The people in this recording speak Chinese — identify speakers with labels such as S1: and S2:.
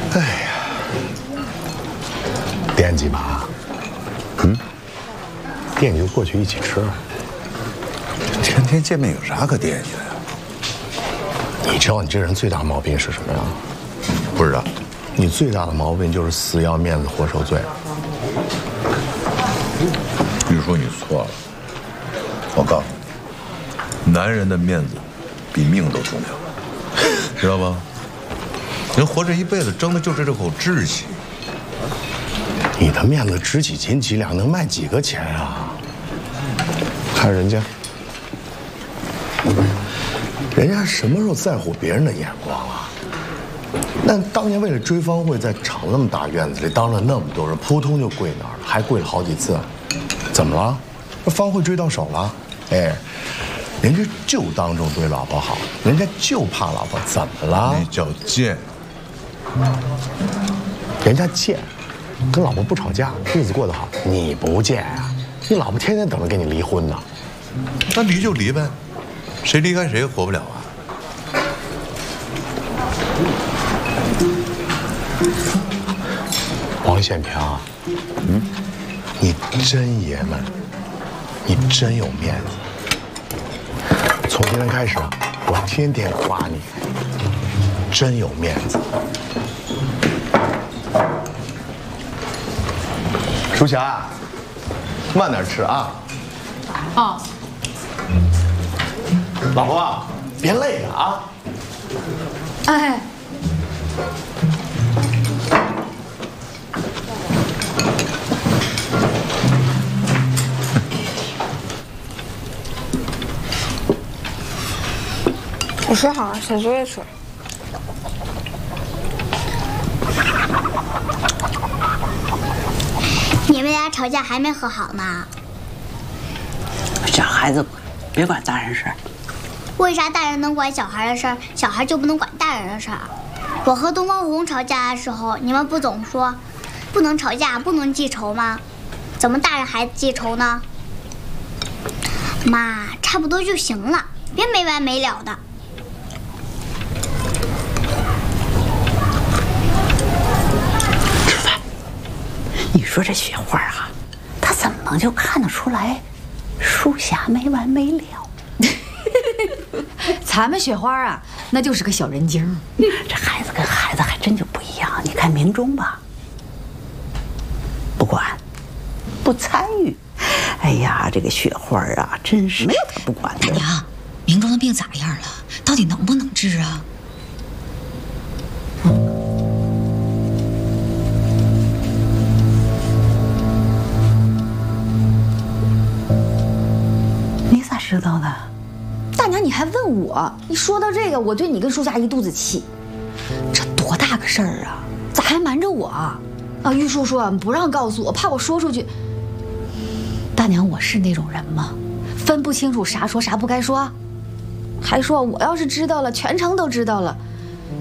S1: 哎呀，惦记吧？惦记就过去一起吃。
S2: 天天见面有啥可惦记的呀？
S1: 你知道你这人最大毛病是什么呀？
S2: 不知道。
S1: 你最大的毛病就是死要面子活受罪。
S2: 玉叔，你错了。我告诉你，男人的面子比命都重要，知道吧？人活这一辈子争的就是这口志气。
S1: 你的面子值几斤几两，能卖几个钱啊？看人家，人家什么时候在乎别人的眼光啊？那当年为了追方慧，在厂那么大院子里当着那么多人，扑通就跪那儿了，还跪了好几次。怎么了？这方慧追到手了？哎，人家就当众对老婆好，人家就怕老婆，怎么了？
S2: 那叫贱。
S1: 人家贱，跟老婆不吵架，日子过得好。你不贱啊？你老婆天天等着跟你离婚呢。
S2: 那离就离呗，谁离开谁活不了啊？
S1: 王宪平，你真爷们，你真有面子。从今天开始，我天天夸你，真有面子。淑霞，慢点吃啊。
S3: 哦。
S1: 老婆，别累了啊。
S3: 哎。
S4: 我吃好了，小苏也吃。
S5: 你们俩吵架还没和好呢？
S6: 小孩子别管大人事儿。
S5: 为啥大人能管小孩的事儿，小孩就不能管大人的事儿？我和东方红吵架的时候，你们不总说不能吵架，不能记仇吗？怎么大人孩子记仇呢？妈，差不多就行了，别没完没了的。
S6: 吃饭。你说这雪花啊，她怎么能就看得出来淑霞没完没了？
S3: 咱们雪花啊，那就是个小人精。
S6: 这孩子跟孩子还真就不一样。你看明中吧，不管，不参与。哎呀，这个雪花啊，真是没有他不管的。
S7: 大娘，明中的病咋样了？到底能不能治啊？
S6: 你咋知道的？
S3: 大娘，你还问我？一说到这个，我对你跟淑霞一肚子气。这多大个事儿啊，咋还瞒着我啊？啊，玉叔说不让告诉我，怕我说出去。大娘，我是那种人吗？分不清楚啥说啥不该说？还说我要是知道了，全城都知道了，